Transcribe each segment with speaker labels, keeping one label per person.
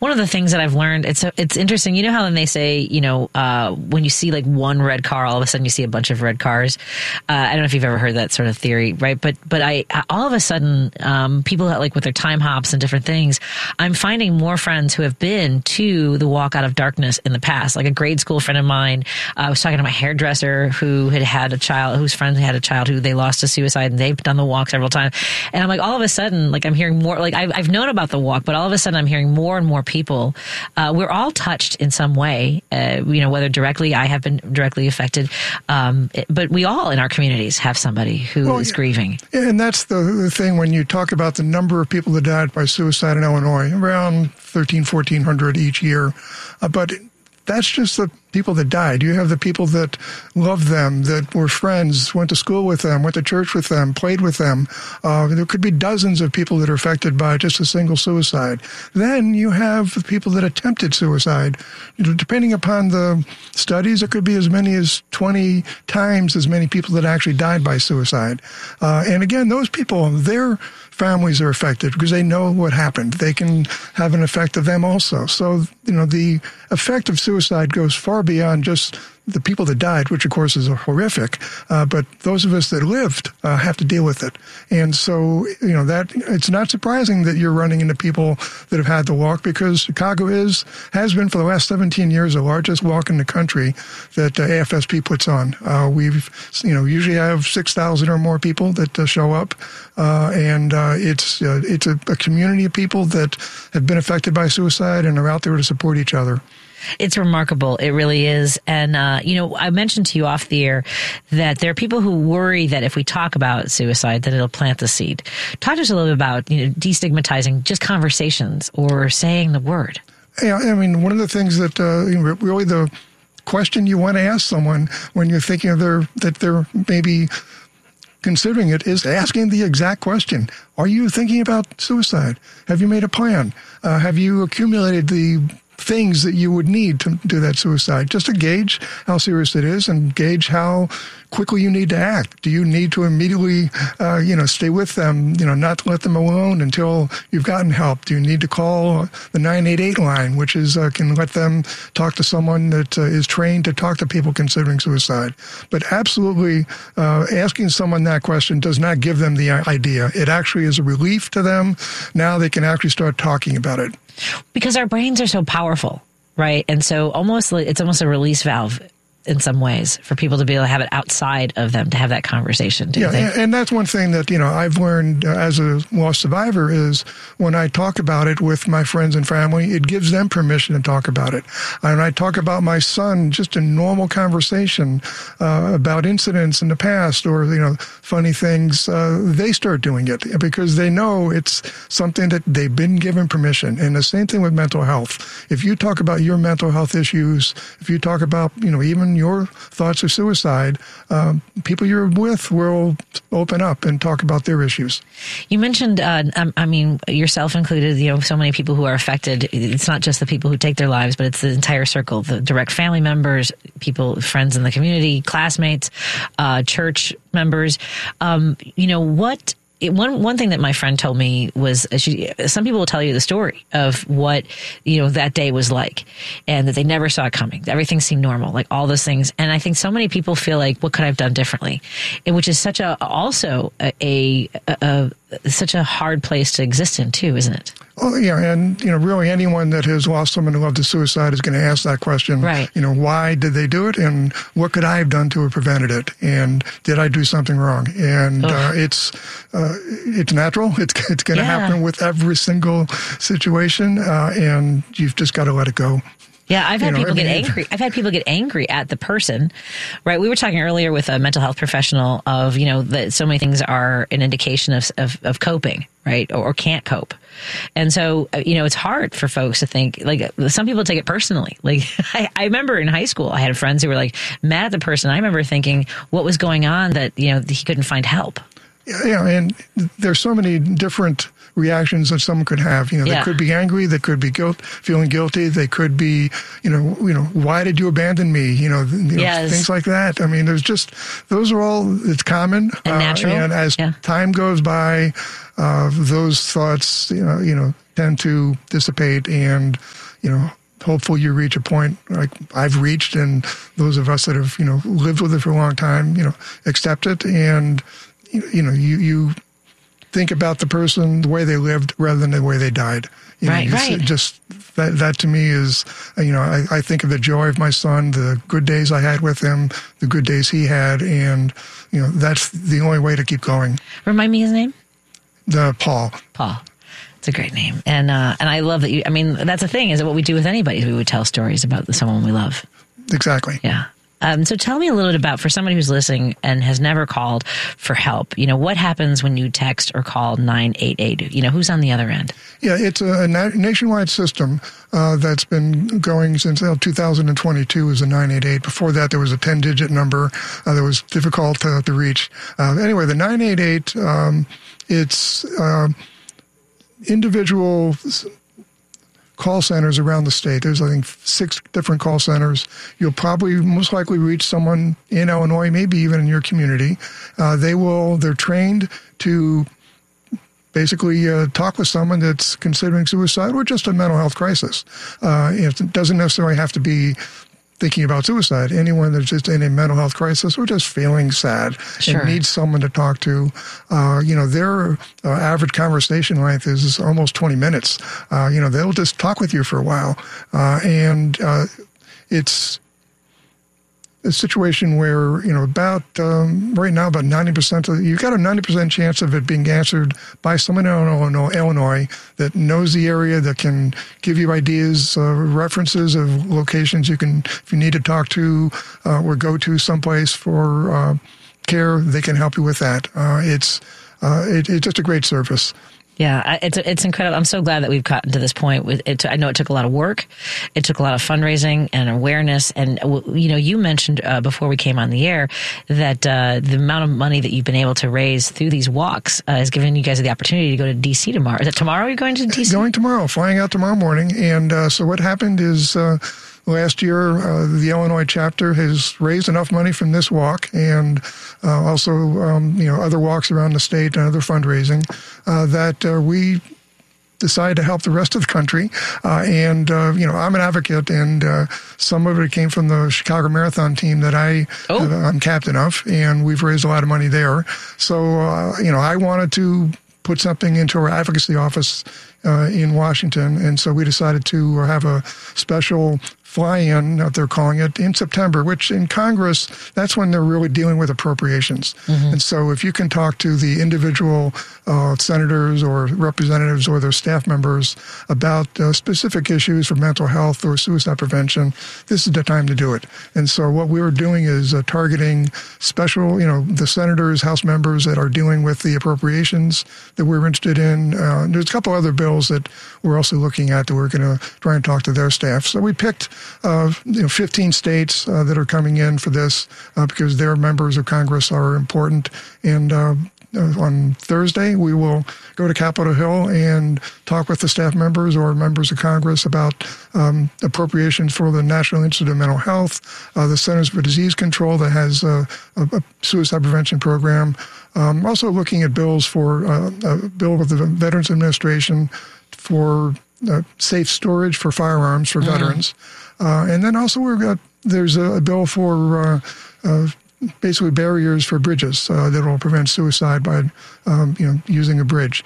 Speaker 1: One of the things that I've learned, it's interesting. You know how when they say, when you see like one red car, all of a sudden you see a bunch of red cars. I don't know if you've ever heard that sort of theory, right? But I all of a sudden, people that, like with their time hops and different things, I'm finding more friends who have been to the walk out of darkness in the past. Like a grade school friend of mine, I was talking to my hairdresser who had a child, whose friend had a child who they lost to suicide, and they've done the walk several times. And I'm like, all of a sudden, like I'm hearing more, like I've known about the walk, but all of a sudden I'm hearing more and more people. We're all touched in some way, whether directly, I have been directly affected, but we all in our communities have somebody who is grieving.
Speaker 2: And that's the thing when you talk about the number of people that died by suicide in Illinois, around 1,400 each year. But that's just the people that died. You have the people that loved them, that were friends, went to school with them, went to church with them, played with them. There could be dozens of people that are affected by just a single suicide. Then you have the people that attempted suicide. Depending upon the studies, it could be as many as 20 times as many people that actually died by suicide. And again, those people, their families are affected because they know what happened. They can have an effect of them also. So, the effect of suicide goes far beyond just the people that died, which of course is horrific, but those of us that lived have to deal with it. And so, that it's not surprising that you're running into people that have had the walk, because Chicago has been for the last 17 years the largest walk in the country that AFSP puts on. We've usually have 6,000 or more people that show up, and it's a community of people that have been affected by suicide and are out there to support each other.
Speaker 1: It's remarkable. It really is. And, I mentioned to you off the air that there are people who worry that if we talk about suicide, that it'll plant the seed. Talk to us a little bit about, destigmatizing just conversations or saying the word.
Speaker 2: Yeah, I mean, one of the things that really the question you want to ask someone when you're thinking of that they're maybe considering it is asking the exact question. Are you thinking about suicide? Have you made a plan? Have you accumulated the things that you would need to do that suicide, just to gauge how serious it is and gauge how quickly you need to act. Do you need to immediately, stay with them, not to let them alone until you've gotten help? Do you need to call the 988 line, which is can let them talk to someone that is trained to talk to people considering suicide? But absolutely, asking someone that question does not give them the idea. It actually is a relief to them. Now they can actually start talking about it.
Speaker 1: Because our brains are so powerful, right? And so it's almost a release valve in some ways for people to be able to have it outside of them, to have that conversation. Do you think? And
Speaker 2: that's one thing that, I've learned as a lost survivor is when I talk about it with my friends and family, it gives them permission to talk about it. And I talk about my son, just a normal conversation about incidents in the past or, funny things, they start doing it because they know it's something that they've been given permission. And the same thing with mental health. If you talk about your mental health issues, if you talk about, even your thoughts of suicide, people you're with will open up and talk about their issues.
Speaker 1: You mentioned, yourself included, so many people who are affected. It's not just the people who take their lives, but it's the entire circle, the direct family members, people, friends in the community, classmates, church members. One thing that my friend told me was some people will tell you the story of what, that day was like and that they never saw it coming. Everything seemed normal, like all those things. And I think so many people feel like, what could I have done differently? Which is such a hard place to exist in too, isn't it?
Speaker 2: Well, yeah, and, really anyone that has lost someone who loved to suicide is going to ask that question.
Speaker 1: Right.
Speaker 2: Why did they do it? And what could I have done to have prevented it? And did I do something wrong? And it's natural. It's going to happen with every single situation, and you've just got to let it go.
Speaker 1: Yeah, I've had people get angry. I've had people get angry at the person, right? We were talking earlier with a mental health professional of, that so many things are an indication of coping, right? Or can't cope. And so, it's hard for folks to think, like, some people take it personally. Like, I remember in high school, I had friends who were like mad at the person. I remember thinking what was going on that, he couldn't find help.
Speaker 2: Yeah, and there's so many different reactions that someone could have. They could be angry, they could be feeling guilty, they could be, why did you abandon me?
Speaker 1: Yes.
Speaker 2: Things like that. I mean, those are all, it's common.
Speaker 1: And natural.
Speaker 2: And as time goes by, those thoughts, tend to dissipate, and, hopefully you reach a point like I've reached, and those of us that have, lived with it for a long time, accept it, and, you think about the person, the way they lived, rather than the way they died.
Speaker 1: Right.
Speaker 2: Just that to me is, I think of the joy of my son, the good days I had with him, the good days he had, and, that's the only way to keep going.
Speaker 1: Remind me his name?
Speaker 2: Paul.
Speaker 1: Paul. It's a great name. And I love that that's the thing, is that what we do with anybody is we would tell stories about someone we love.
Speaker 2: Exactly.
Speaker 1: Yeah. So tell me a little bit about, for somebody who's listening and has never called for help, what happens when you text or call 988? Who's on the other end? Yeah,
Speaker 2: it's a nationwide system that's been going since 2022 is a 988. Before that, there was a 10-digit number that was difficult to reach. Anyway, the 988, it's individual call centers around the state. There's, I think, 6 different call centers. You'll probably most likely reach someone in Illinois, maybe even in your community. They're trained to basically talk with someone that's considering suicide or just a mental health crisis. It doesn't necessarily have to be thinking about suicide. Anyone that's just in a mental health crisis or just feeling sad and needs someone to talk to, their average conversation length is almost 20 minutes. They'll just talk with you for a while. And it's a situation where, right now, about 90% you've got a 90% chance of it being answered by someone in Illinois that knows the area, that can give you ideas, references of locations if you need to talk to or go to someplace for care, they can help you with that. It's just a great service.
Speaker 1: Yeah, it's incredible. I'm so glad that we've gotten to this point. I know it took a lot of work. It took a lot of fundraising and awareness. And, you mentioned before we came on the air that the amount of money that you've been able to raise through these walks has given you guys the opportunity to go to D.C. tomorrow. Is it tomorrow you're going to D.C.?
Speaker 2: Going tomorrow, flying out tomorrow morning. And so what happened is last year, the Illinois chapter has raised enough money from this walk and also, other walks around the state and other fundraising that we decided to help the rest of the country. I'm an advocate, and some of it came from the Chicago Marathon team that I'm captain of, and we've raised a lot of money there. So, I wanted to put something into our advocacy office in Washington, and so we decided to have a special fly-in, they're calling it, in September, which in Congress, that's when they're really dealing with appropriations. Mm-hmm. And so if you can talk to the individual senators or representatives or their staff members about specific issues for mental health or suicide prevention, this is the time to do it. And so what we were doing is targeting special, the senators, House members that are dealing with the appropriations that we're interested in. There's a couple other bills that we're also looking at that we're going to try and talk to their staff. So we picked 15 states that are coming in for this because their members of Congress are important. And on Thursday, we will go to Capitol Hill and talk with the staff members or members of Congress about appropriations for the National Institute of Mental Health, the Centers for Disease Control that has a suicide prevention program. Also looking at bills for a bill with the Veterans Administration for safe storage for firearms for veterans. And then also there's a bill for basically barriers for bridges that will prevent suicide by using a bridge.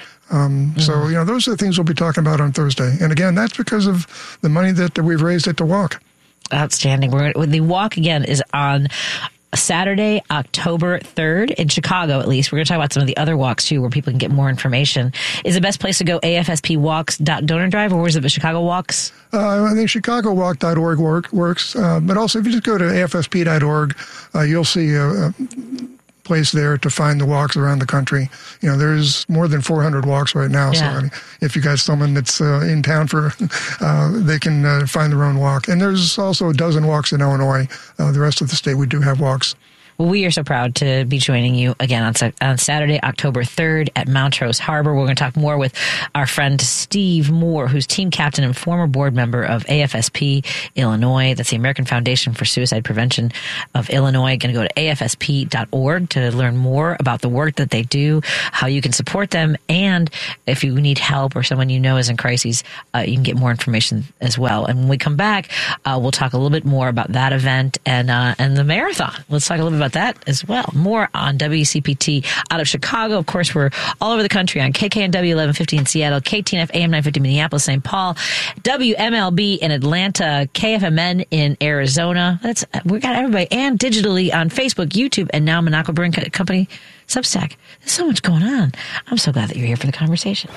Speaker 2: So those are the things we'll be talking about on Thursday. And again, that's because of the money that we've raised at the walk. Outstanding.
Speaker 1: The walk again is on Saturday, October 3rd in Chicago, at least. We're going to talk about some of the other walks, too, where people can get more information. Is the best place to go afspwalks.donor drive, or is it the Chicago Walks?
Speaker 2: I think chicagowalk.org works. But also, if you just go to afsp.org, you'll see a place there to find the walks around the country. There's more than 400 walks right now. Yeah. So if you got someone that's in town they can find their own walk. And there's also a dozen walks in Illinois. The rest of the state, we do have walks.
Speaker 1: Well, we are so proud to be joining you again on Saturday, October 3rd at Montrose Harbor. We're going to talk more with our friend Steve Moore, who's team captain and former board member of AFSP Illinois. That's the American Foundation for Suicide Prevention of Illinois. Going to go to afsp.org to learn more about the work that they do, how you can support them, and if you need help or someone you know is in crises, you can get more information as well. And when we come back, we'll talk a little bit more about that event and the marathon. Let's talk a little bit about that as well. More on WCPT out of Chicago. Of course, we're all over the country on KKNW 1150 in Seattle, KTNF AM 950 Minneapolis, St. Paul, WMLB in Atlanta, KFMN in Arizona. We got everybody, and digitally on Facebook, YouTube, and now Minocqua Brewing Company Substack. There's so much going on. I'm so glad that you're here for the conversation.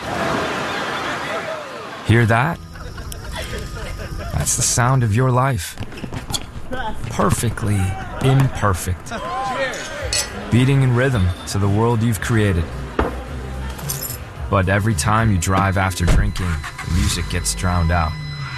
Speaker 3: Hear that? That's the sound of your life. Perfectly imperfect. Beating in rhythm to the world you've created. But every time you drive after drinking, the music gets drowned out.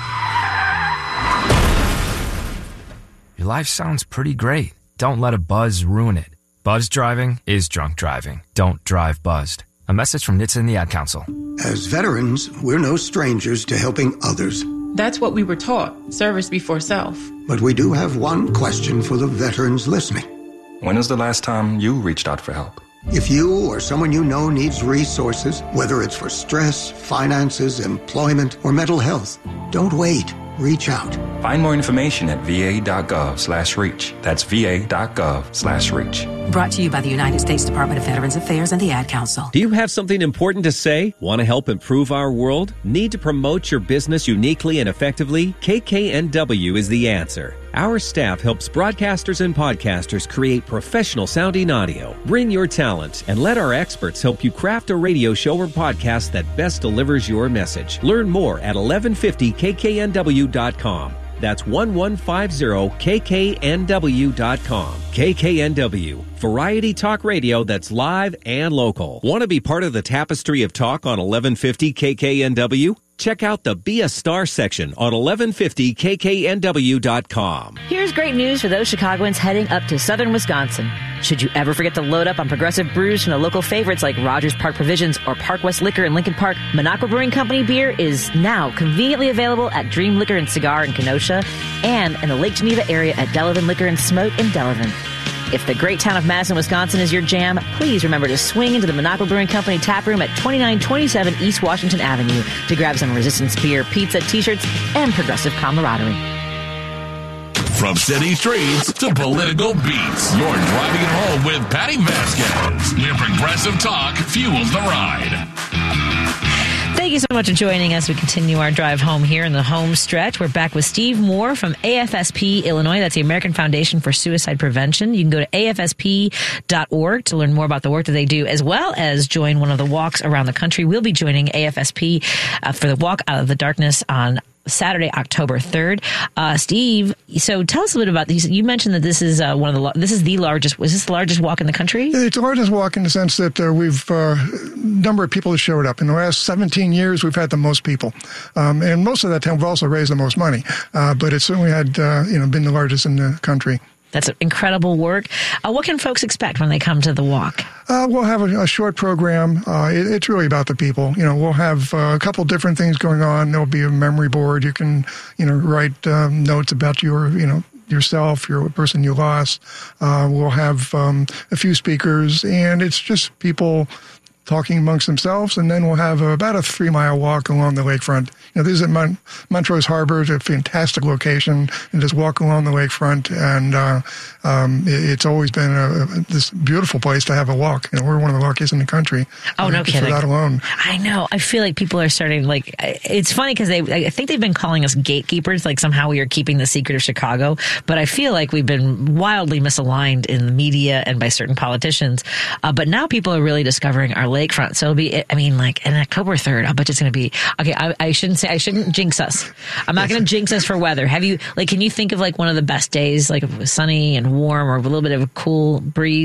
Speaker 3: Your life sounds pretty great. Don't let a buzz ruin it. Buzz driving is drunk driving. Don't drive buzzed. A message from NHTSA and the Ad Council.
Speaker 4: As veterans, we're no strangers to helping others.
Speaker 5: That's what we were taught, service before self.
Speaker 4: But we do have one question for the veterans listening.
Speaker 6: When was the last time you reached out for help?
Speaker 4: If you or someone you know needs resources, whether it's for stress, finances, employment, or mental health, don't wait. Reach out.
Speaker 6: Find more information at va.gov/reach. That's va.gov/reach.
Speaker 7: Brought to you by the United States Department of Veterans Affairs and the Ad Council.
Speaker 8: Do you have something important to say? Want to help improve our world? Need to promote your business uniquely and effectively? KKNW is the answer. Our staff helps broadcasters and podcasters create professional sounding audio. Bring your talent and let our experts help you craft a radio show or podcast that best delivers your message. Learn more at 1150kknw.com. That's 1150kknw.com. KKNW, variety talk radio that's live and local. Want to be part of the tapestry of talk on 1150 KKNW? Check out the Be a Star section on 1150kknw.com.
Speaker 1: Here's great news for those Chicagoans heading up to southern Wisconsin. Should you ever forget to load up on progressive brews from the local favorites like Rogers Park Provisions or Park West Liquor in Lincoln Park, Minocqua Brewing Company beer is now conveniently available at Dream Liquor and Cigar in Kenosha and in the Lake Geneva area at Delavan Liquor and Smoke in Delavan. If the great town of Madison, Wisconsin is your jam, please remember to swing into the Minocqua Brewing Company tap room at 2927 East Washington Avenue to grab some Resistance beer, pizza, t-shirts, and progressive camaraderie.
Speaker 9: From city streets to political beats, you're driving it home with Patty Vasquez, where progressive talk fuels the ride.
Speaker 1: Thank you so much for joining us. We continue our drive home here in the home stretch. We're back with Steve Moore from AFSP Illinois. That's the American Foundation for Suicide Prevention. You can go to afsp.org to learn more about the work that they do, as well as join one of the walks around the country. We'll be joining AFSP for the Walk Out of the Darkness on Saturday, October 3rd. Steve, so tell us a bit about these. You mentioned that this is was this the largest walk in the country?
Speaker 2: It's the largest walk in the sense that we've number of people that showed up. In the last 17 years, we've had the most people. And most of that time, we've also raised the most money. But it certainly had, been the largest in the country.
Speaker 1: That's incredible work. What can folks expect when they come to the walk?
Speaker 2: We'll have a short program. It's really about the people. We'll have a couple different things going on. There'll be a memory board. You can, write notes about yourself, your person you lost. We'll have a few speakers, and it's just people talking amongst themselves, and then we'll have about a 3-mile walk along the lakefront. This is at Montrose Harbor. It's a fantastic location, and just walk along the lakefront, and it's always been this beautiful place to have a walk. We're one of the luckiest in the country.
Speaker 1: Oh, no kidding.
Speaker 2: For that alone.
Speaker 1: I know. I feel like people are starting, it's funny because I think they've been calling us gatekeepers, like somehow we are keeping the secret of Chicago, but I feel like we've been wildly misaligned in the media and by certain politicians. But now people are really discovering our lakefront. So it'll be, in October 3rd, I bet it's going to be, okay, I shouldn't jinx us. I'm not going to jinx us for weather. Have you, can you think of one of the best days, if it was sunny and warm or a little bit of a cool breeze?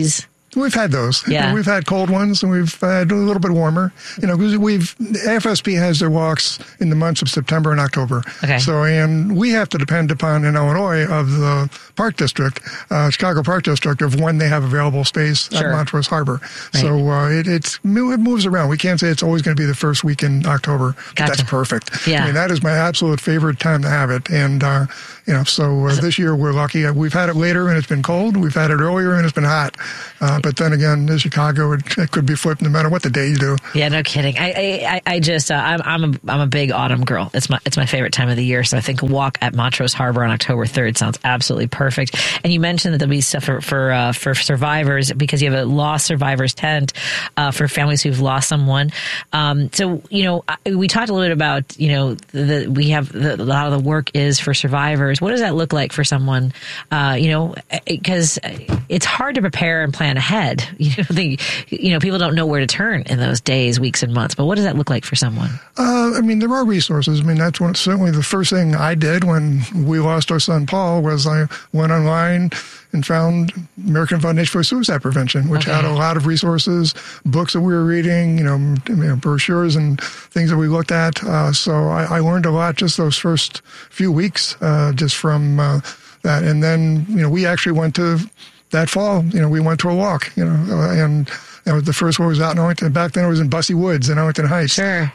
Speaker 2: We've had those.
Speaker 1: Yeah.
Speaker 2: We've had cold ones, and we've had a little bit warmer. Because AFSP has their walks in the months of September and October.
Speaker 1: Okay.
Speaker 2: So, and we have to depend upon, in Illinois, of the Park District, Chicago Park District, of when they have available space at Montrose Harbor. Right. So it moves around. We can't say it's always going to be the first week in October.
Speaker 1: Gotcha.
Speaker 2: That's perfect.
Speaker 1: Yeah.
Speaker 2: I mean, that is my absolute favorite time to have it. And, this year we're lucky. We've had it later and it's been cold. We've had it earlier and it's been hot. But then again, in Chicago, it could be flipped no matter what the day you do.
Speaker 1: Yeah, no kidding. I'm a big autumn girl. It's my favorite time of the year. So I think a walk at Montrose Harbor on October 3rd sounds absolutely perfect. And you mentioned that there'll be stuff for survivors, because you have a lost survivors tent for families who've lost someone. So we talked a little bit about a lot of the work is for survivors. What does that look like for someone? Because it's hard to prepare and plan ahead. People don't know where to turn in those days, weeks, and months. But what does that look like for someone?
Speaker 2: There are resources. That's certainly the first thing I did when we lost our son Paul was I went online and found American Foundation for Suicide Prevention, which had a lot of resources, books that we were reading, brochures and things that we looked at. So I learned a lot just those first few weeks, just from that. And then, we actually went to that fall, we went to a walk, and the first one was out in Arlington. Back then it was in Bussey Woods in Arlington Heights.
Speaker 1: Sure.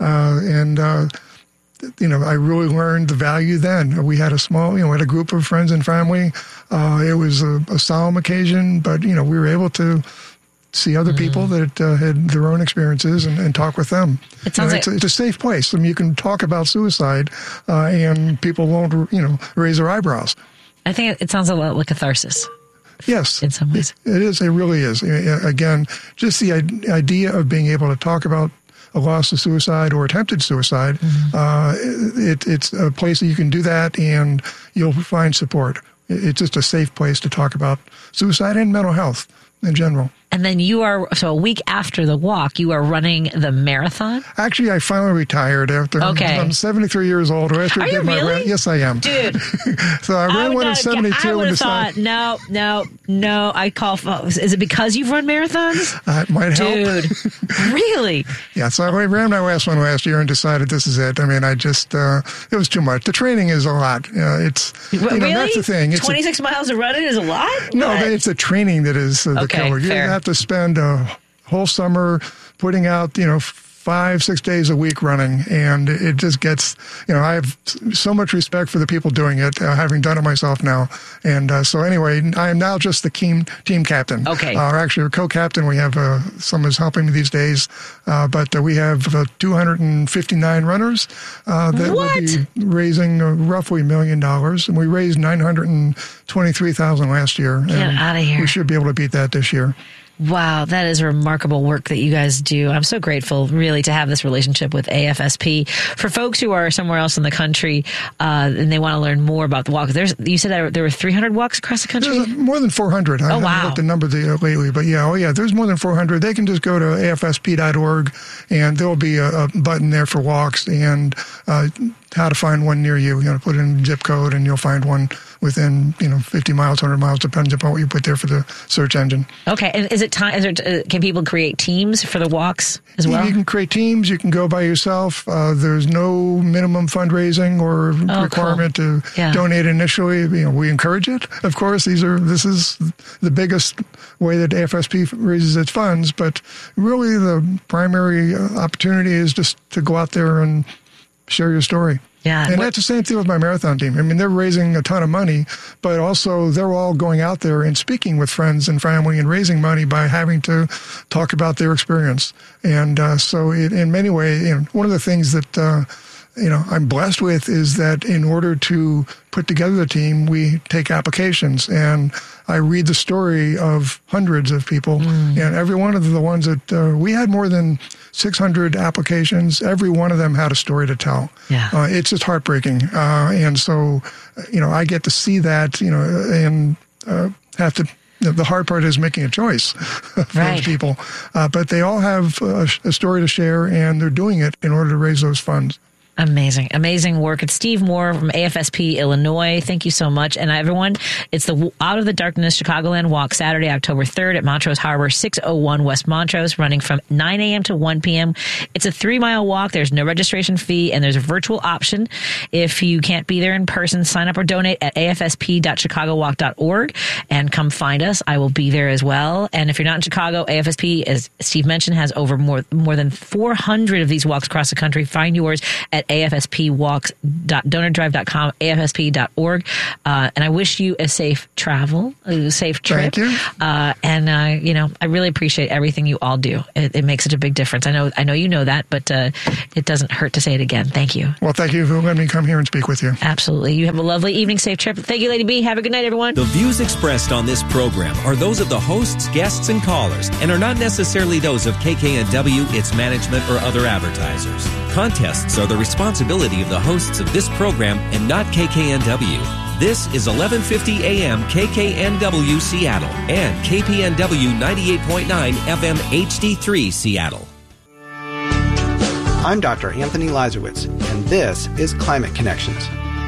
Speaker 2: I really learned the value then. We had had a group of friends and family. It was a solemn occasion, but, we were able to see other people that had their own experiences and talk with them.
Speaker 1: It sounds
Speaker 2: it's a safe place. You can talk about suicide and people won't, raise their eyebrows.
Speaker 1: I think it sounds a lot like catharsis.
Speaker 2: Yes.
Speaker 1: In some ways.
Speaker 2: It is. It really is. Again, just the idea of being able to talk about a loss of suicide or attempted suicide, it's a place that you can do that and you'll find support. It's just a safe place to talk about suicide and mental health in general.
Speaker 1: And then so a week after the walk, you are running the marathon?
Speaker 2: Actually, I finally retired after I'm 73 years old.
Speaker 1: Are you really?
Speaker 2: Yes, I am.
Speaker 1: Dude.
Speaker 2: So I ran one at 72.
Speaker 1: I would have thought, no, I call. Is it because you've run marathons?
Speaker 2: It might help.
Speaker 1: Dude, really?
Speaker 2: Yeah, so I ran my last one last year and decided this is it. It was too much. The training is a lot.
Speaker 1: Really?
Speaker 2: That's the thing.
Speaker 1: 26 miles of running is a lot?
Speaker 2: No, it's the training that is the killer. You have to spend a whole summer putting out, 5-6 days a week running, and it just gets, I have so much respect for the people doing it, having done it myself now. And so anyway, I am now just the team captain.
Speaker 1: Okay.
Speaker 2: Actually, a co-captain, we have someone's helping me these days, but we have 259 runners that will be raising roughly $1 million, and we raised $923,000 last year.
Speaker 1: Get out of here.
Speaker 2: We should be able to beat that this year.
Speaker 1: Wow, that is remarkable work that you guys do. I'm so grateful, really, to have this relationship with AFSP. For folks who are somewhere else in the country and they want to learn more about the walk, you said there were 300 walks across the country?
Speaker 2: There's more than 400. I haven't looked the number lately, but there's more than 400. They can just go to afsp.org, and there will be a button there for walks and how to find one near you. Put in zip code, and you'll find one within 50 miles, 100 miles, depends upon what you put there for the search engine.
Speaker 1: Okay, and is it time? Can people create teams for the walks as well?
Speaker 2: You can create teams. You can go by yourself. There's no minimum fundraising or requirement to donate initially. We encourage it. Of course, this is the biggest way that AFSP raises its funds, but really the primary opportunity is just to go out there and share your story.
Speaker 1: Yeah.
Speaker 2: And that's the same thing with my marathon team. They're raising a ton of money, but also they're all going out there and speaking with friends and family and raising money by having to talk about their experience. And so in many ways, one of the things that I'm blessed with is that in order to put together the team, we take applications, and I read the story of hundreds of people, and every one of the ones that we had more than 600 applications. Every one of them had a story to tell.
Speaker 1: Yeah.
Speaker 2: It's just heartbreaking. And so, I get to see that, and have to. The hard part is making a choice for those people. But they all have a story to share, and they're doing it in order to raise those funds.
Speaker 1: Amazing work. It's Steve Moore from AFSP Illinois. Thank you so much. And everyone, it's the Out of the Darkness Chicagoland Walk, Saturday, October 3rd at Montrose Harbor, 601 West Montrose, running from 9 a.m. to 1 p.m. It's a 3-mile walk. There's no registration fee, and there's a virtual option. If you can't be there in person, sign up or donate at afsp.chicagowalk.org and come find us. I will be there as well. And if you're not in Chicago, AFSP, as Steve mentioned, has over more than 400 of these walks across the country. Find yours at afspwalks.donordrive.com, afsp.org. And I wish you a safe travel, a safe trip.
Speaker 2: Thank you.
Speaker 1: I really appreciate everything you all do. It makes such a big difference. I know you know that, but it doesn't hurt to say it again. Thank you.
Speaker 2: Well, thank you for letting me come here and speak with you.
Speaker 1: Absolutely. You have a lovely evening, safe trip. Thank you, Lady B. Have a good night, everyone.
Speaker 8: The views expressed on this program are those of the hosts, guests, and callers, and are not necessarily those of KKNW, its management, or other advertisers. Contests are the responsibility of the hosts of this program and not KKNW. This is 1150 AM KKNW Seattle and KPNW 98.9 FM HD3 Seattle.
Speaker 10: I'm Dr. Anthony Lazarowitz, and this is Climate Connections.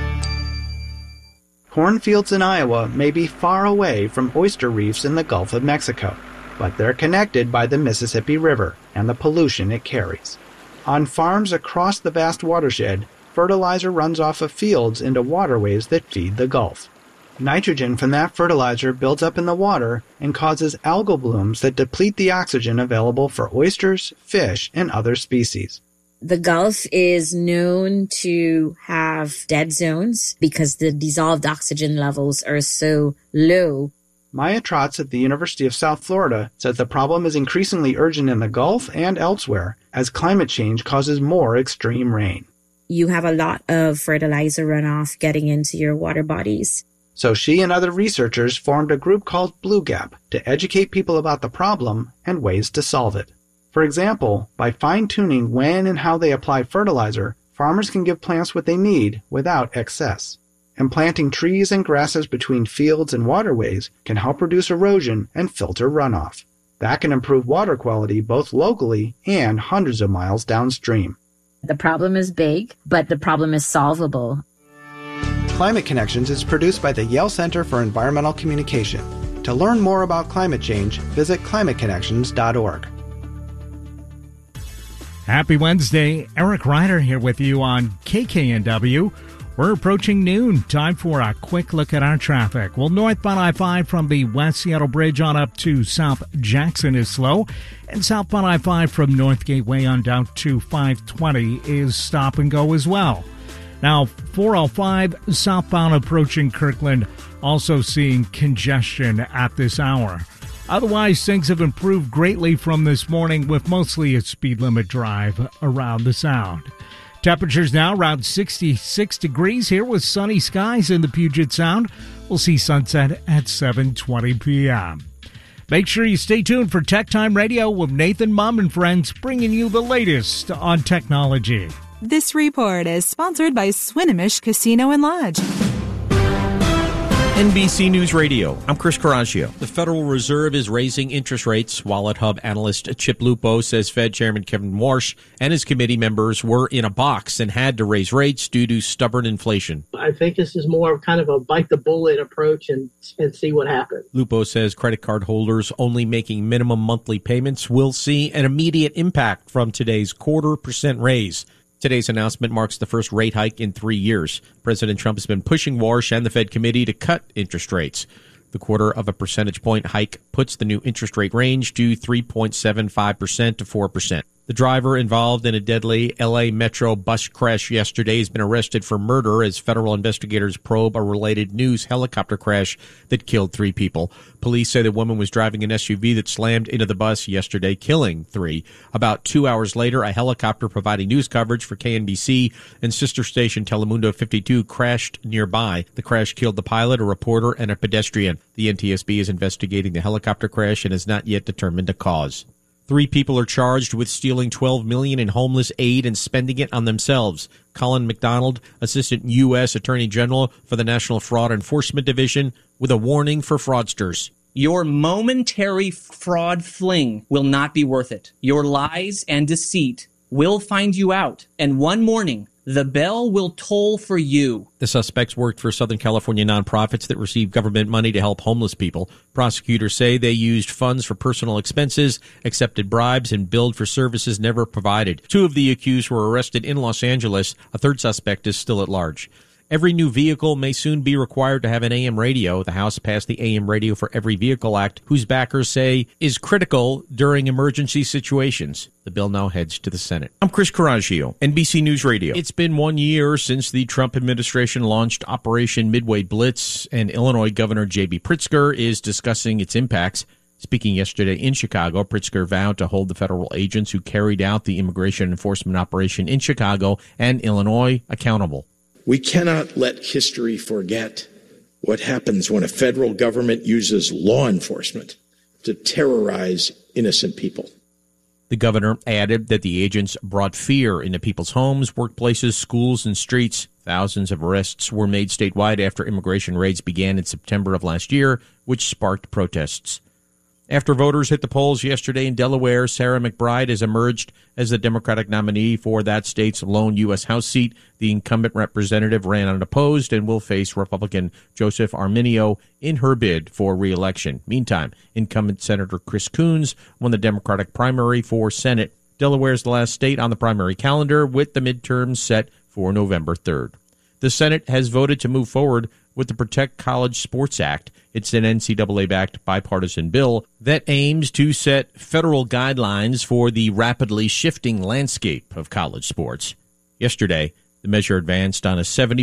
Speaker 10: Cornfields in Iowa may be far away from oyster reefs in the Gulf of Mexico, but they're connected by the Mississippi River and the pollution it carries. On farms across the vast watershed, fertilizer runs off of fields into waterways that feed the Gulf. Nitrogen from that fertilizer builds up in the water and causes algal blooms that deplete the oxygen available for oysters, fish, and other species.
Speaker 11: The Gulf is known to have dead zones because the dissolved oxygen levels are so low.
Speaker 10: Maya Trotz at the University of South Florida says the problem is increasingly urgent in the Gulf and elsewhere as climate change causes more extreme rain.
Speaker 11: You have a lot of fertilizer runoff getting into your water bodies.
Speaker 10: So she and other researchers formed a group called Blue Gap to educate people about the problem and ways to solve it. For example, by fine-tuning when and how they apply fertilizer, farmers can give plants what they need without excess. And planting trees and grasses between fields and waterways can help reduce erosion and filter runoff. That can improve water quality both locally and hundreds of miles downstream.
Speaker 11: The problem is big, but the problem is solvable.
Speaker 10: Climate Connections is produced by the Yale Center for Environmental Communication. To learn more about climate change, visit climateconnections.org.
Speaker 12: Happy Wednesday. Eric Ryder here with you on KKNW. We're approaching noon. Time for a quick look at our traffic. Well, northbound I-5 from the West Seattle Bridge on up to South Jackson is slow. And southbound I-5 from North Gateway on down to 520 is stop and go as well. Now, 405 southbound approaching Kirkland, also seeing congestion at this hour. Otherwise, things have improved greatly from this morning with mostly a speed limit drive around the sound. Temperatures now around 66 degrees here with sunny skies in the Puget Sound. We'll see sunset at 7:20 p.m. Make sure you stay tuned for Tech Time Radio with Nathan Mum and friends, bringing you the latest on technology.
Speaker 13: This report is sponsored by Swinomish Casino and Lodge.
Speaker 14: NBC News Radio, I'm Chris Caraccio. The Federal Reserve is raising interest rates. Wallet Hub analyst Chip Lupo says Fed Chairman Kevin Warsh and his committee members were in a box and had to raise rates due to stubborn inflation.
Speaker 15: I think this is more kind of a bite the bullet approach and see what happens.
Speaker 14: Lupo says credit card holders only making minimum monthly payments will see an immediate impact from today's 0.25% raise. Today's announcement marks the first rate hike in 3 years. President Trump has been pushing Warsh and the Fed committee to cut interest rates. The 0.25 percentage point hike puts the new interest rate range to 3.75% to 4%. The driver involved in a deadly L.A. Metro bus crash yesterday has been arrested for murder as federal investigators probe a related news helicopter crash that killed 3 people. Police say the woman was driving an SUV that slammed into the bus yesterday, killing 3. About 2 hours later, a helicopter providing news coverage for KNBC and sister station Telemundo 52 crashed nearby. The crash killed the pilot, a reporter, and a pedestrian. The NTSB is investigating the helicopter crash and has not yet determined a cause. 3 people are charged with stealing $12 million in homeless aid and spending it on themselves. Colin McDonald, Assistant U.S. Attorney General for the National Fraud Enforcement Division, with a warning for fraudsters.
Speaker 16: Your momentary fraud fling will not be worth it. Your lies and deceit will find you out, and one morning the bell will toll for you.
Speaker 14: The suspects worked for Southern California nonprofits that receive government money to help homeless people. Prosecutors say they used funds for personal expenses, accepted bribes, and billed for services never provided. 2 of the accused were arrested in Los Angeles. A third suspect is still at large. Every new vehicle may soon be required to have an AM radio. The House passed the AM Radio for Every Vehicle Act, whose backers say is critical during emergency situations. The bill now heads to the Senate. I'm Chris Coraggio, NBC News Radio. It's been 1 year since the Trump administration launched Operation Midway Blitz, and Illinois Governor J.B. Pritzker is discussing its impacts. Speaking yesterday in Chicago, Pritzker vowed to hold the federal agents who carried out the immigration enforcement operation in Chicago and Illinois accountable.
Speaker 17: We cannot let history forget what happens when a federal government uses law enforcement to terrorize innocent people.
Speaker 14: The governor added that the agents brought fear into people's homes, workplaces, schools, and streets. Thousands of arrests were made statewide after immigration raids began in September of last year, which sparked protests. After voters hit the polls yesterday in Delaware, Sarah McBride has emerged as the Democratic nominee for that state's lone U.S. House seat. The incumbent representative ran unopposed and will face Republican Joseph Arminio in her bid for re-election. Meantime, incumbent Senator Chris Coons won the Democratic primary for Senate. Delaware is the last state on the primary calendar, with the midterms set for November 3rd. The Senate has voted to move forward with the Protect College Sports Act. It's an NCAA-backed bipartisan bill that aims to set federal guidelines for the rapidly shifting landscape of college sports. Yesterday, the measure advanced on a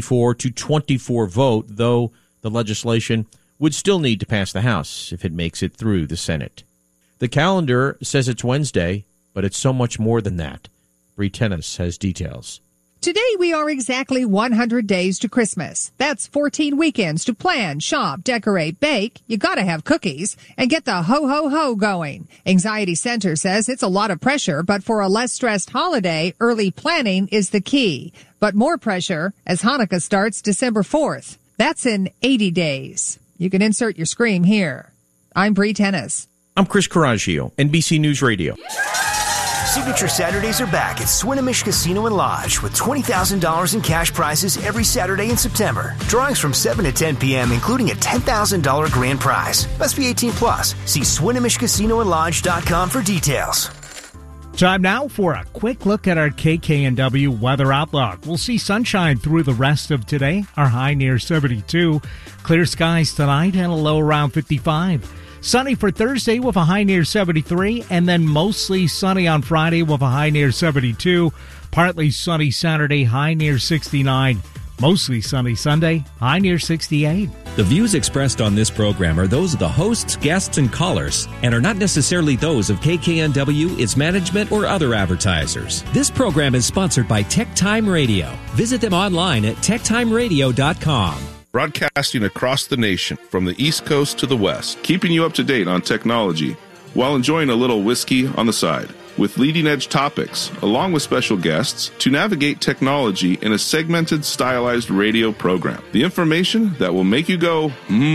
Speaker 14: 74-24 vote, though the legislation would still need to pass the House if it makes it through the Senate. The calendar says it's Wednesday, but it's so much more than that. Bree Tennis has details.
Speaker 18: Today we are exactly 100 days to Christmas. That's 14 weekends to plan, shop, decorate, bake. You gotta have cookies and get the ho-ho-ho going. Anxiety Center says it's a lot of pressure, but for a less stressed holiday, early planning is the key. But more pressure as Hanukkah starts December 4th. That's in 80 days. You can insert your scream here. I'm Bree Tennis.
Speaker 14: I'm Chris Coraggio, NBC News Radio.
Speaker 19: Signature Saturdays are back at Swinomish Casino and Lodge with $20,000 in cash prizes every Saturday in September. Drawings from 7 to 10 p.m., including a $10,000 grand prize. Must be 18 plus. See SwinomishCasinoandLodge.com for details.
Speaker 12: Time now for a quick look at our KKNW weather outlook. We'll see sunshine through the rest of today. Our high near 72. Clear skies tonight and a low around 55. Sunny for Thursday with a high near 73, and then mostly sunny on Friday with a high near 72. Partly sunny Saturday, high near 69. Mostly sunny Sunday, high near 68.
Speaker 8: The views expressed on this program are those of the hosts, guests, and callers, and are not necessarily those of KKNW, its management, or other advertisers. This program is sponsored by Tech Time Radio. Visit them online at techtimeradio.com.
Speaker 20: Broadcasting across the nation from the East Coast to the West, keeping you up to date on technology while enjoying a little whiskey on the side, with leading-edge topics, along with special guests, to navigate technology in a segmented, stylized radio program. The information that will make you go,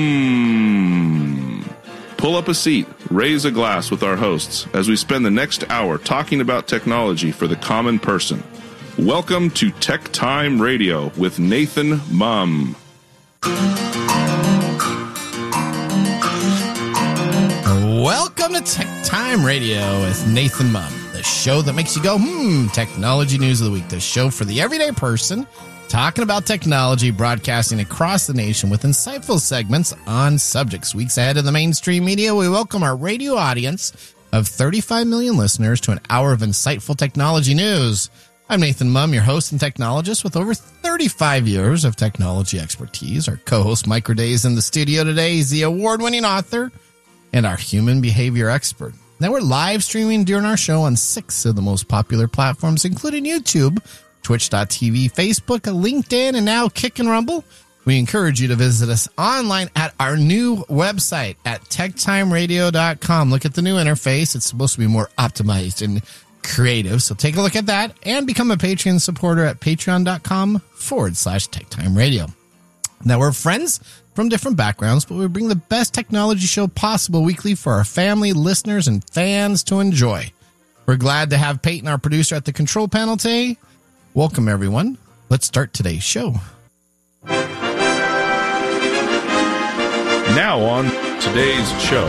Speaker 20: Pull up a seat, raise a glass with our hosts as we spend the next hour talking about technology for the common person. Welcome to Tech Time Radio with Nathan Mumm.
Speaker 21: Welcome to Tech Time Radio with Nathan Mumm, the show that makes you go, technology news of the week, the show for the everyday person, talking about technology, broadcasting across the nation with insightful segments on subjects. Weeks ahead in the mainstream media, we welcome our radio audience of 35 million listeners to an hour of insightful technology news. I'm Nathan Mumm, your host and technologist with over 35 years of technology expertise. Our co-host Mike Raday is in the studio today. He's the award-winning author and our human behavior expert. Now we're live streaming during our show on 6 of the most popular platforms, including YouTube, Twitch.tv, Facebook, LinkedIn, and now Kick and Rumble. We encourage you to visit us online at our new website at techtimeradio.com. Look at the new interface. It's supposed to be more optimized and creative. So take a look at that and become a Patreon supporter at patreon.com/TechTimeRadio. Now we're friends from different backgrounds, but we bring the best technology show possible weekly for our family, listeners, and fans to enjoy. We're glad to have Peyton, our producer, at the control panel today. Welcome, everyone. Let's start today's show.
Speaker 20: Now on today's show.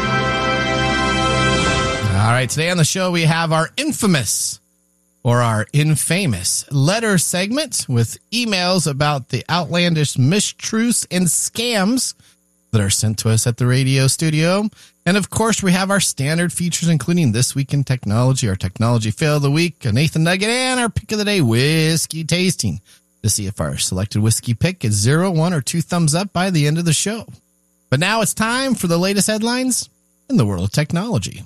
Speaker 21: All right, today on the show we have our infamous or our infamous letter segment with emails about the outlandish mistruths and scams that are sent to us at the radio studio. And of course, we have our standard features, including This Week in Technology, our technology fail of the week, a Nathan Nugget, and our pick of the day, whiskey tasting, to see if our selected whiskey pick is 0, 1, or 2 thumbs up by the end of the show. But now it's time for the latest headlines in the world of technology.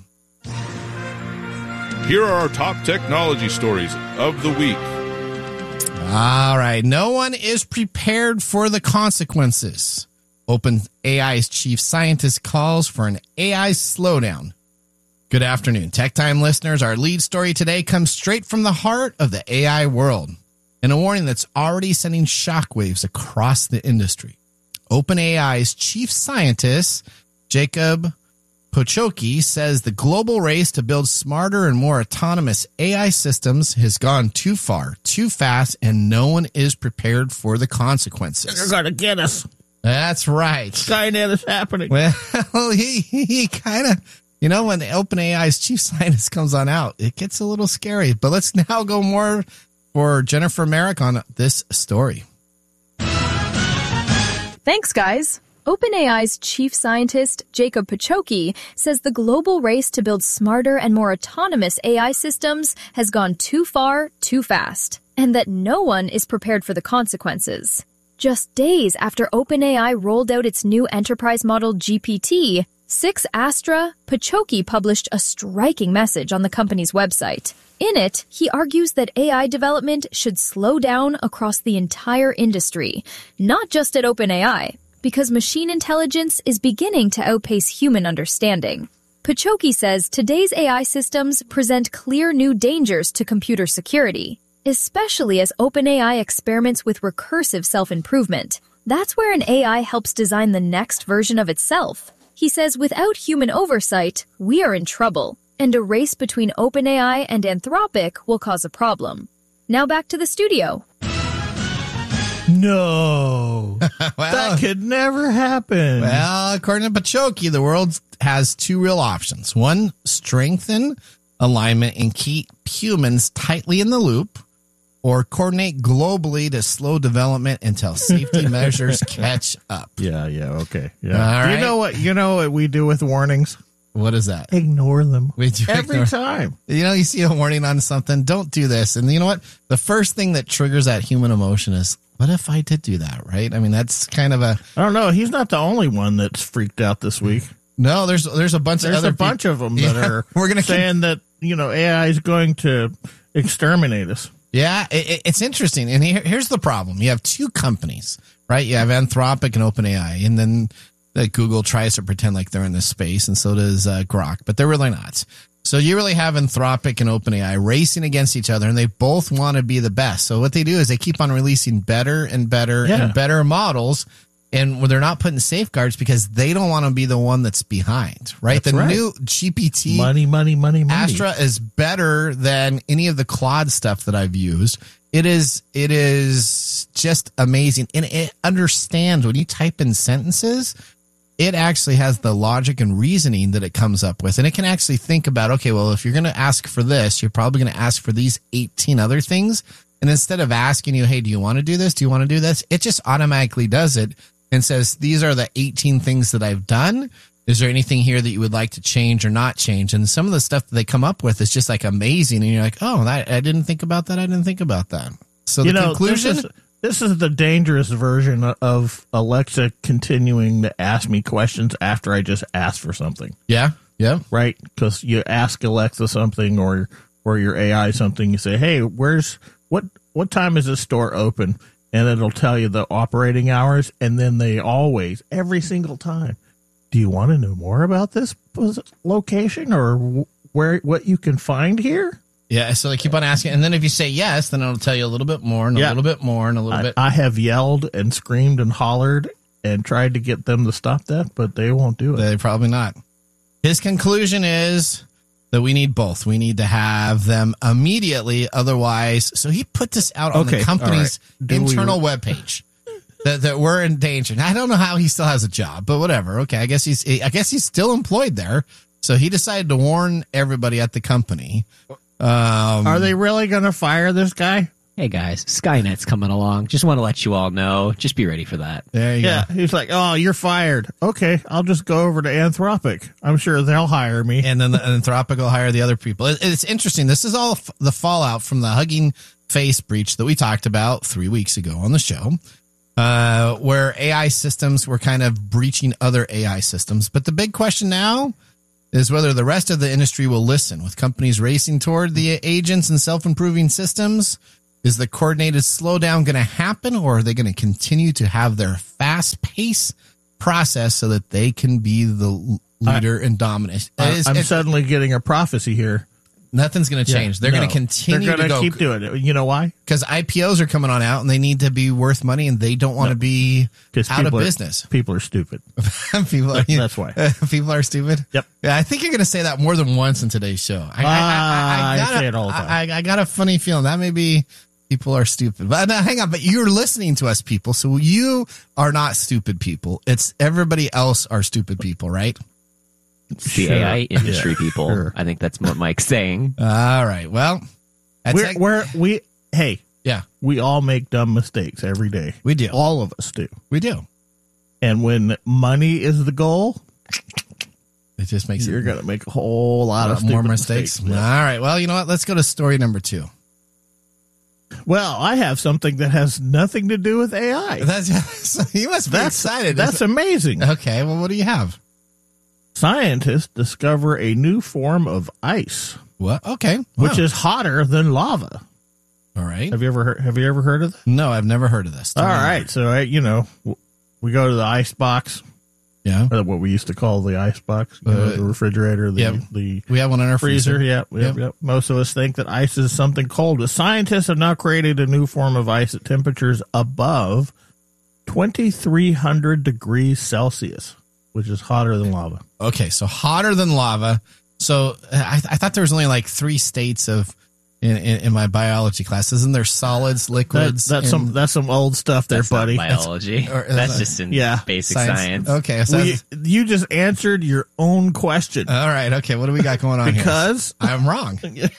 Speaker 20: Here are our top technology stories of the week.
Speaker 21: All right. No one is prepared for the consequences. OpenAI's chief scientist calls for an AI slowdown. Good afternoon, Tech Time listeners. Our lead story today comes straight from the heart of the AI world, and a warning that's already sending shockwaves across the industry. OpenAI's chief scientist, Jacob Pochoki, says the global race to build smarter and more autonomous AI systems has gone too far, too fast, and no one is prepared for the consequences.
Speaker 12: They're going to get us.
Speaker 21: That's right.
Speaker 12: Skynet is happening.
Speaker 21: Well, he kind of, when the OpenAI's chief scientist comes on out, it gets a little scary. But let's now go more for Jennifer Merrick on this story.
Speaker 3: Thanks, guys. OpenAI's chief scientist, Jacob Pochoki, says the global race to build smarter and more autonomous AI systems has gone too far, too fast, and that no one is prepared for the consequences. Just days after OpenAI rolled out its new enterprise model GPT, 6 Astra, Pochoki published a striking message on the company's website. In it, he argues that AI development should slow down across the entire industry, not just at OpenAI, because machine intelligence is beginning to outpace human understanding. Pochoki says today's AI systems present clear new dangers to computer security, especially as OpenAI experiments with recursive self-improvement. That's where an AI helps design the next version of itself. He says without human oversight, we are in trouble, and a race between OpenAI and Anthropic will cause a problem. Now back to the studio.
Speaker 12: No, that could never happen.
Speaker 21: Well, according to Pochoki, the world has 2 real options. One, strengthen alignment and keep humans tightly in the loop, or coordinate globally to slow development until safety measures catch up.
Speaker 12: Yeah, okay. Yeah.
Speaker 21: All right.
Speaker 12: You know what we do with warnings?
Speaker 21: What is that?
Speaker 12: Ignore them.
Speaker 21: We do
Speaker 12: every time.
Speaker 21: You see a warning on something, don't do this. And you know what? The first thing that triggers that human emotion is, what if I did do that, right? I mean, that's kind of a...
Speaker 12: I don't know. He's not the only one that's freaked out this week.
Speaker 21: No, there's a bunch of other people.
Speaker 12: There's a bunch of them that are saying that, AI is going to exterminate us.
Speaker 21: Yeah, it's interesting. And here's the problem. You have 2 companies, right? You have Anthropic and OpenAI, and then Google tries to pretend like they're in this space, and so does Grok, but they're really not. So you really have Anthropic and OpenAI racing against each other, and they both want to be the best. So what they do is they keep on releasing better and better and better models, and they're not putting safeguards because they don't want to be the one that's behind, right?
Speaker 12: That's right.
Speaker 21: New GPT
Speaker 12: money.
Speaker 21: Astra is better than any of the Claude stuff that I've used. It is just amazing, and it understands when you type in sentences. It actually has the logic and reasoning that it comes up with. And it can actually think about, okay, well, if you're going to ask for this, you're probably going to ask for these 18 other things. And instead of asking you, hey, do you want to do this? Do you want to do this? It just automatically does it and says, these are the 18 things that I've done. Is there anything here that you would like to change or not change? And some of the stuff that they come up with is just like amazing. And you're like, oh, I didn't think about that. I didn't think about that. So the conclusion...
Speaker 12: This is the dangerous version of Alexa continuing to ask me questions after I just asked for something.
Speaker 21: Yeah.
Speaker 12: Right? Because you ask Alexa something or your AI something, you say, hey, what time is this store open? And it'll tell you the operating hours, and then they always, every single time, do you want to know more about this location or what you can find here?
Speaker 21: Yeah, so they keep on asking, and then if you say yes, then it'll tell you a little bit more, and a little bit more, and a little bit.
Speaker 12: I have yelled and screamed and hollered and tried to get them to stop that, but they won't do it.
Speaker 21: They're probably not. His conclusion is that we need both. We need to have them immediately. Otherwise, so he put this out on the company's internal webpage that we're in danger. Now, I don't know how he still has a job, but whatever. Okay, I guess he's still employed there. So he decided to warn everybody at the company.
Speaker 5: Are they really going to fire this guy?
Speaker 22: Hey guys, Skynet's coming along. Just want to let you all know. Just be ready for that.
Speaker 21: There you go.
Speaker 5: He's like, oh, you're fired. Okay, I'll just go over to Anthropic. I'm sure they'll hire me.
Speaker 21: And then Anthropic will hire the other people. It's interesting. This is all the fallout from the Hugging Face breach that we talked about 3 weeks ago on the show, where AI systems were kind of breaching other AI systems. But the big question now is whether the rest of the industry will listen, with companies racing toward the agents and self-improving systems. Is the coordinated slowdown going to happen, or are they going to continue to have their fast-paced process so that they can be the leader and dominant?
Speaker 5: I'm suddenly getting a prophecy here.
Speaker 21: Nothing's going to change. They're going to continue to go.
Speaker 5: Keep doing it. You know why?
Speaker 21: Because IPOs are coming on out, and they need to be worth money, and they don't want to be out of business.
Speaker 5: People are stupid.
Speaker 21: That's
Speaker 5: why.
Speaker 21: People are stupid?
Speaker 5: Yep.
Speaker 21: Yeah, I think you're going to say that more than once in today's show.
Speaker 5: I say it all the time.
Speaker 21: I got a funny feeling that may be people are stupid. But hang on, but you're listening to us, people, so you are not stupid people. It's everybody else are stupid people, right?
Speaker 22: The AI industry people. Sure. I think that's what Mike's saying.
Speaker 21: All right. Well,
Speaker 5: we all make dumb mistakes every day.
Speaker 21: We do.
Speaker 5: All of us do.
Speaker 21: We do.
Speaker 5: And when money is the goal,
Speaker 21: it just makes
Speaker 5: you're going to make a whole lot of
Speaker 21: more mistakes. All right. Well, you know what? Let's go to story number 2.
Speaker 5: Well, I have something that has nothing to do with AI.
Speaker 21: You must be excited.
Speaker 5: That's amazing.
Speaker 21: Okay. Well, what do you have?
Speaker 5: Scientists discover a new form of ice.
Speaker 21: What? Okay. Wow.
Speaker 5: Which is hotter than lava.
Speaker 21: All right.
Speaker 5: Have you ever heard of this?
Speaker 21: No, I've never heard of this.
Speaker 5: All right. So, we go to the ice box.
Speaker 21: Yeah.
Speaker 5: What we used to call the ice box, the refrigerator,
Speaker 21: we have one in our freezer.
Speaker 5: Yep. Most of us think that ice is something cold, but scientists have now created a new form of ice at temperatures above 2,300 degrees Celsius, which is hotter than lava.
Speaker 21: Okay, so hotter than lava. So I thought there was only like 3 states of in my biology class. Isn't there solids, liquids?
Speaker 5: That's some old stuff there, buddy.
Speaker 22: Biology. That's just in basic science.
Speaker 21: Okay, so
Speaker 5: you just answered your own question.
Speaker 21: All right. Okay, what do we got going on
Speaker 5: because
Speaker 21: here? I'm wrong.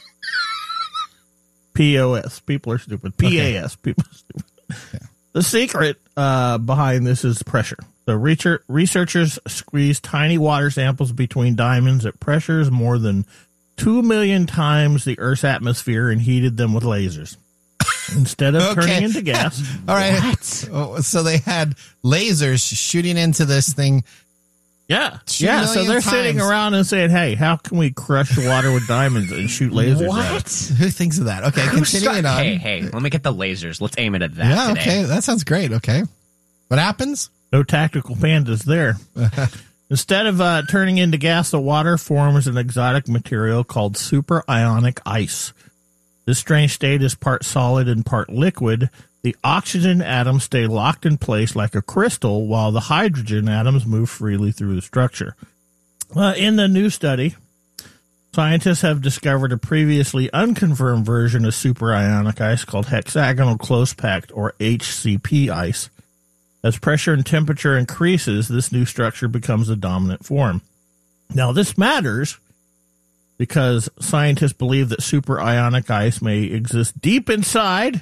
Speaker 5: POS. People are stupid. PAS. People are stupid. Yeah. The secret behind this is pressure. So researchers squeezed tiny water samples between diamonds at pressures more than 2 million times the Earth's atmosphere and heated them with lasers instead of turning into gas.
Speaker 21: All right. What? So they had lasers shooting into this thing.
Speaker 5: Yeah. Yeah. So they're sitting around and saying, hey, how can we crush water with diamonds and shoot lasers at it?
Speaker 21: Who thinks of that? Okay. Continuing on.
Speaker 22: Hey, let me get the lasers. Let's aim it at that.
Speaker 21: Yeah.
Speaker 22: Today.
Speaker 21: Okay. That sounds great. Okay. What happens?
Speaker 5: No tactical pandas there. Instead of turning into gas, the water forms an exotic material called superionic ice. This strange state is part solid and part liquid. The oxygen atoms stay locked in place like a crystal, while the hydrogen atoms move freely through the structure. In the new study, scientists have discovered a previously unconfirmed version of superionic ice called hexagonal close-packed, or HCP ice. As pressure and temperature increases, this new structure becomes the dominant form. Now, this matters because scientists believe that superionic ice may exist deep inside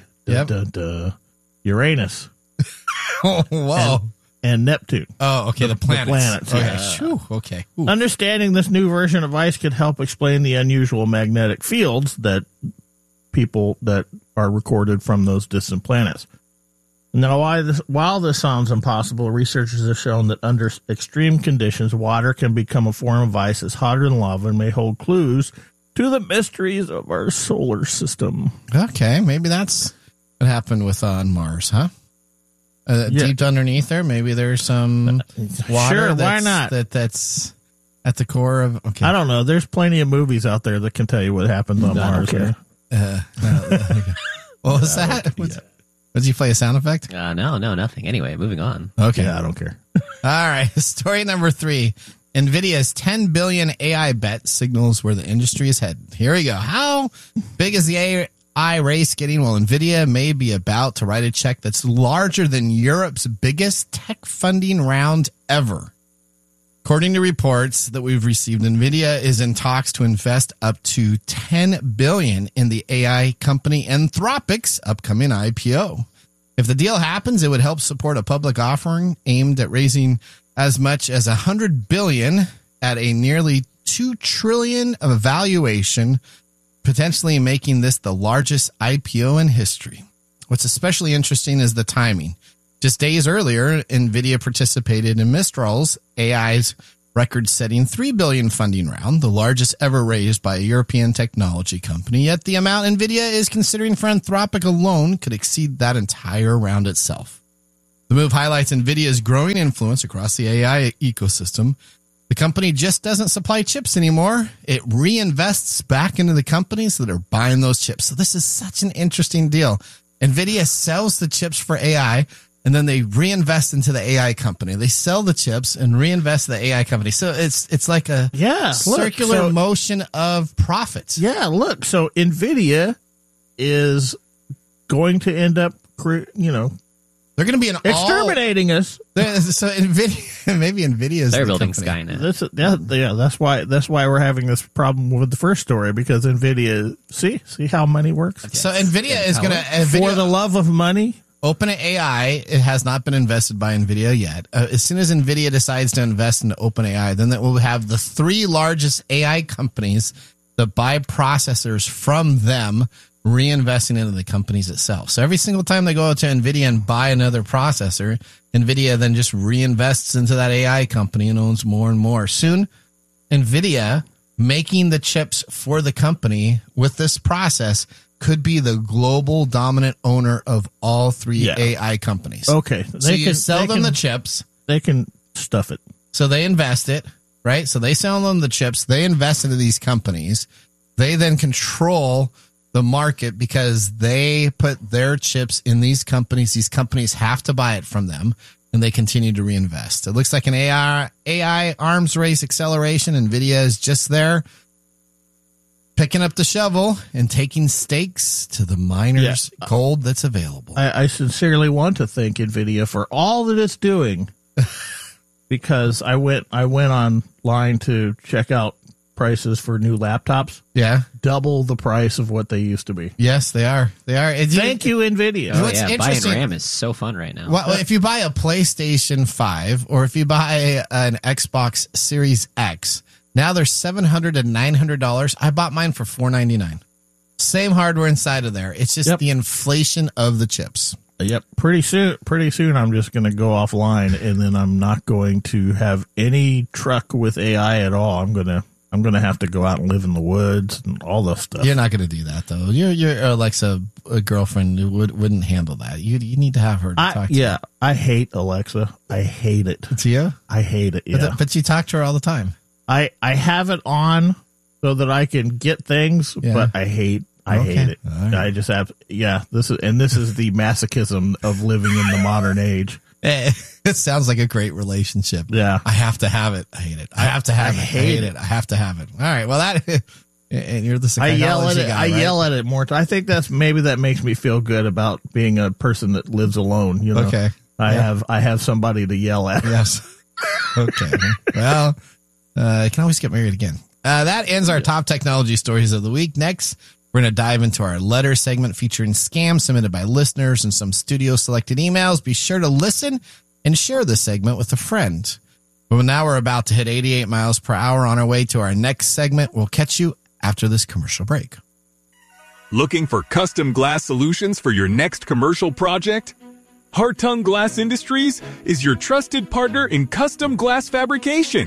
Speaker 5: Uranus.
Speaker 21: Whoa.
Speaker 5: And Neptune.
Speaker 21: Oh, okay, the planets.
Speaker 5: Okay.
Speaker 21: Okay.
Speaker 5: Ooh. Understanding this new version of ice could help explain the unusual magnetic fields that are recorded from those distant planets. Now, while this sounds impossible, researchers have shown that under extreme conditions, water can become a form of ice that's hotter than lava and may hold clues to the mysteries of our solar system.
Speaker 21: Okay, maybe that's what happened on Mars, huh? Deep underneath there, maybe there's some water.
Speaker 5: Sure, why not?
Speaker 21: That's at the core of. Okay,
Speaker 5: I don't know. There's plenty of movies out there that can tell you what happens on Mars.
Speaker 21: What was that? Did you play a sound effect?
Speaker 22: No, nothing. Anyway, moving on.
Speaker 21: Okay.
Speaker 5: Yeah, I don't care.
Speaker 21: All right. Story number 3. NVIDIA's 10 billion AI bet signals where the industry is headed. Here we go. How big is the AI race getting? Well, NVIDIA may be about to write a check that's larger than Europe's biggest tech funding round ever. According to reports that we've received, NVIDIA is in talks to invest up to $10 billion in the AI company Anthropic's upcoming IPO. If the deal happens, it would help support a public offering aimed at raising as much as $100 billion at a nearly $2 trillion of valuation, potentially making this the largest IPO in history. What's especially interesting is the timing. Just days earlier, NVIDIA participated in Mistral's AI's record-setting $3 billion funding round, the largest ever raised by a European technology company. Yet the amount NVIDIA is considering for Anthropic alone could exceed that entire round itself. The move highlights NVIDIA's growing influence across the AI ecosystem. The company just doesn't supply chips anymore. It reinvests back into the companies that are buying those chips. So this is such an interesting deal. NVIDIA sells the chips for AI, and then they reinvest into the AI company. They sell the chips and reinvest in the AI company. So it's like a circular motion of profits.
Speaker 5: Yeah, look. So NVIDIA is going to end up,
Speaker 21: they're going to be
Speaker 5: exterminating us.
Speaker 21: So NVIDIA, maybe NVIDIA is
Speaker 22: they're building
Speaker 21: company.
Speaker 22: Skynet.
Speaker 5: That's why we're having this problem with the first story, because NVIDIA, see how money works.
Speaker 21: So NVIDIA is going to,
Speaker 5: for the love of money.
Speaker 21: OpenAI, it has not been invested by NVIDIA yet. As soon as NVIDIA decides to invest into OpenAI, then it will have the three largest AI companies that buy processors from them reinvesting into the companies itself. So every single time they go out to NVIDIA and buy another processor, NVIDIA then just reinvests into that AI company and owns more and more. Soon, NVIDIA making the chips for the company with this process could be the global dominant owner of all three AI companies.
Speaker 5: Okay.
Speaker 21: So you sell them the chips.
Speaker 5: They can stuff it.
Speaker 21: So they invest it, right? So they sell them the chips. They invest into these companies. They then control the market because they put their chips in these companies. These companies have to buy it from them, and they continue to reinvest. It looks like an AI arms race acceleration. NVIDIA is just there, picking up the shovel and taking stakes to the miners' gold that's available.
Speaker 5: I sincerely want to thank NVIDIA for all that it's doing, because I went online to check out prices for new laptops.
Speaker 21: Yeah.
Speaker 5: Double the price of what they used to be.
Speaker 21: Yes, they are.
Speaker 5: Thank you, NVIDIA.
Speaker 22: Oh, yeah, buying RAM is so fun right now.
Speaker 21: Well, if you buy a PlayStation 5 or if you buy an Xbox Series X, now they're $700 and $900. I bought mine for $499. Same hardware inside of there. It's just the inflation of the chips.
Speaker 5: Yep. Pretty soon I'm just going to go offline, and then I'm not going to have any truck with AI at all. I'm going to have to go out and live in the woods and all this stuff.
Speaker 21: You're not going to do that, though. Your Alexa girlfriend wouldn't handle that. You need to have her talk to you.
Speaker 5: I hate Alexa. I hate it.
Speaker 21: It's you?
Speaker 5: I hate it, yeah.
Speaker 21: But you talk to her all the time.
Speaker 5: I have it on so that I can get things, but I hate it. Right. I just have, this is the masochism of living in the modern age.
Speaker 21: It sounds like a great relationship.
Speaker 5: Yeah.
Speaker 21: I have to have it. I hate it. I have to have it. I hate it. I have to have it. All right. Well, and you're the psychology guy,
Speaker 5: I yell at it more. I think that makes me feel good about being a person that lives alone. You know?
Speaker 21: Okay.
Speaker 5: I have somebody to yell at.
Speaker 21: Yes. Okay. Well, you can always get married again. That ends our top technology stories of the week. Next, we're going to dive into our letter segment featuring scams submitted by listeners and some studio selected emails. Be sure to listen and share this segment with a friend. Well, now we're about to hit 88 miles per hour on our way to our next segment. We'll catch you after this commercial break.
Speaker 4: Looking for custom glass solutions for your next commercial project? Hartung Glass Industries is your trusted partner in custom glass fabrication.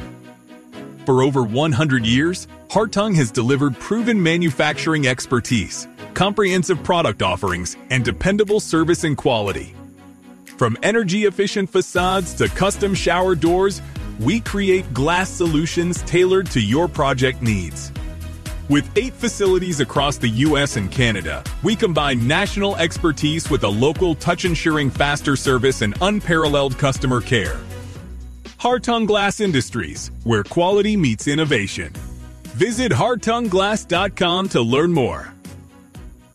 Speaker 4: For over 100 years, Hartung has delivered proven manufacturing expertise, comprehensive product offerings, and dependable service and quality. From energy-efficient facades to custom shower doors, we create glass solutions tailored to your project needs. With 8 facilities across the U.S. and Canada, we combine national expertise with a local touch-ensuring faster service and unparalleled customer care. Hartung Glass Industries, where quality meets innovation. Visit hartunglass.com to learn more.